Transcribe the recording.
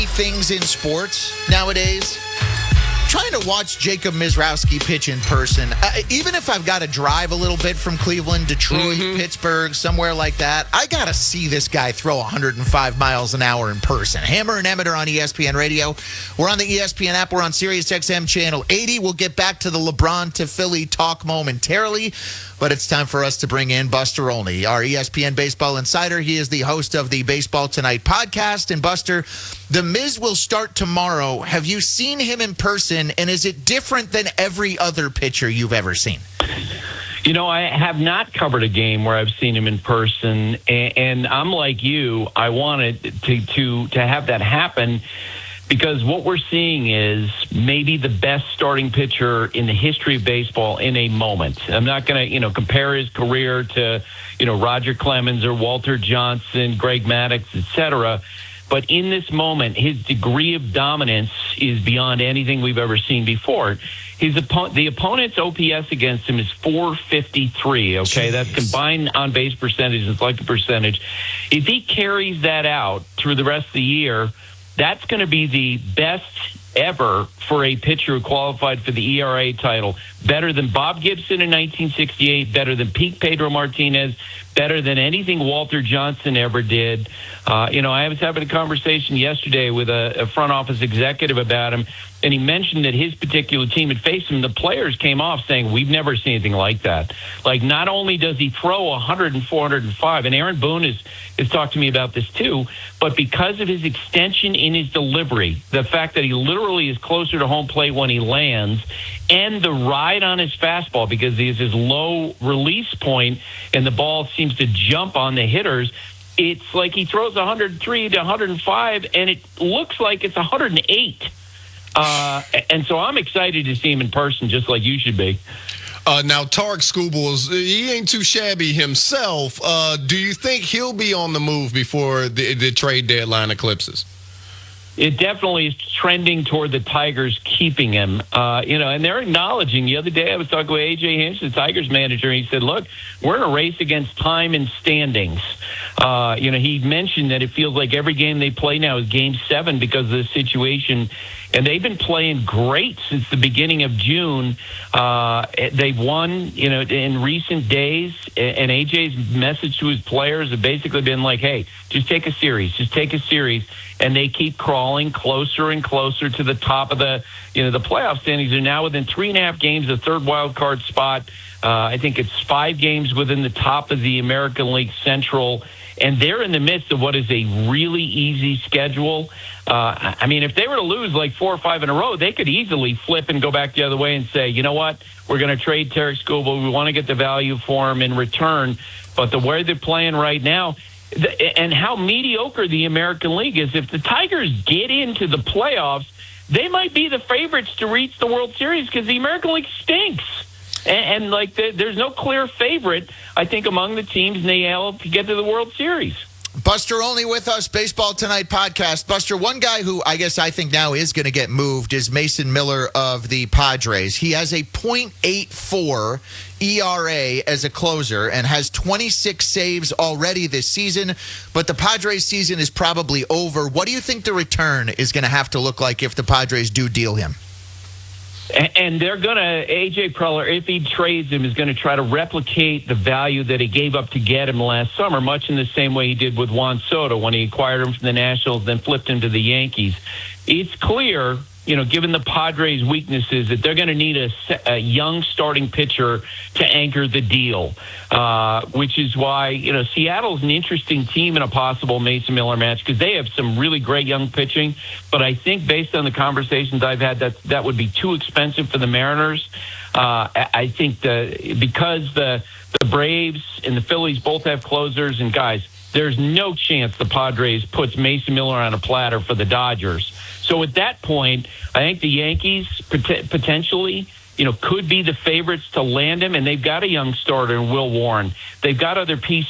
things in sports nowadays. Trying to watch Jacob Mizrowski pitch in person, even if I've got to drive a little bit from Cleveland, Detroit, Pittsburgh, somewhere like that, I got to see this guy throw 105 miles an hour in person. Hammer and Emmett are on ESPN Radio. We're on the ESPN app. We're on SiriusXM Channel 80. We'll get back to the LeBron to Philly talk momentarily, but it's time for us to bring in Buster Olney, our ESPN baseball insider. He is the host of the Baseball Tonight podcast. And Buster, the Miz will start tomorrow. Have you seen him in person, and is it different than every other pitcher you've ever seen? You know, I have not covered a game where I've seen him in person, and I'm like you. I wanted to have that happen because what we're seeing is maybe the best starting pitcher in the history of baseball in a moment. I'm not going to, compare his career to, Roger Clemens or Walter Johnson, Greg Maddux, etc. But in this moment, his degree of dominance is beyond anything we've ever seen before. The opponent's OPS against him is 453, okay? Jeez. That's combined on-base percentage and selected percentage. If he carries that out through the rest of the year, that's going to be the best ever for a pitcher who qualified for the ERA title. Better than Bob Gibson in 1968, better than peak Pedro Martinez, better than anything Walter Johnson ever did. I was having a conversation yesterday with a front office executive about him, and he mentioned that his particular team had faced him. The players came off saying, we've never seen anything like that. Like, not only does he throw 100 and 405, and Aaron Boone has talked to me about this too, but because of his extension in his delivery, the fact that he literally is closer to home plate when he lands, and the ride on his fastball because he has his low release point and the ball seems to jump on the hitters, it's like he throws 103 to 105, and it looks like it's 108. And so I'm excited to see him in person, just like you should be. Now, Tarek Skubal, he ain't too shabby himself. Do you think he'll be on the move before the trade deadline eclipses? It definitely is trending toward the Tigers keeping him, and they're acknowledging. The other day I was talking with A.J. Hinch, the Tigers manager, and he said, look, we're in a race against time and standings. He mentioned that it feels like every game they play now is Game 7 because of the situation, and they've been playing great since the beginning of June. They've won, in recent days, and A.J.'s message to his players have basically been like, hey, just take a series, and they keep crawling closer and closer to the top of the playoff standings. They're now within 3.5 games of the third wild card spot. I think it's 5 games within the top of the American League Central, and they're in the midst of what is a really easy schedule. If they were to lose like 4 or 5 in a row, they could easily flip and go back the other way and say, you know what, we're going to trade Tarek Skubal. We want to get the value for him in return. But the way they're playing right now, and how mediocre the American League is, if the Tigers get into the playoffs, they might be the favorites to reach the World Series because the American League stinks. And there's no clear favorite, I think, among the teams in the AL to get to the World Series. Buster Olney with us, Baseball Tonight podcast. Buster, one guy who I think now is going to get moved is Mason Miller of the Padres. He has a .84 ERA as a closer and has 26 saves already this season, but the Padres season is probably over. What do you think the return is going to have to look like if the Padres do deal him? And they're going to, A.J. Preller, if he trades him, is going to try to replicate the value that he gave up to get him last summer, much in the same way he did with Juan Soto when he acquired him from the Nationals, then flipped him to the Yankees. It's clear, given the Padres' weaknesses, that they're going to need a young starting pitcher to anchor the deal, which is why, Seattle's an interesting team in a possible Mason Miller match because they have some really great young pitching. But I think based on the conversations I've had, that would be too expensive for the Mariners. I think because the Braves and the Phillies both have closers, and guys, there's no chance the Padres puts Mason Miller on a platter for the Dodgers. So at that point, I think the Yankees potentially, could be the favorites to land him, and they've got a young starter in Will Warren. They've got other pieces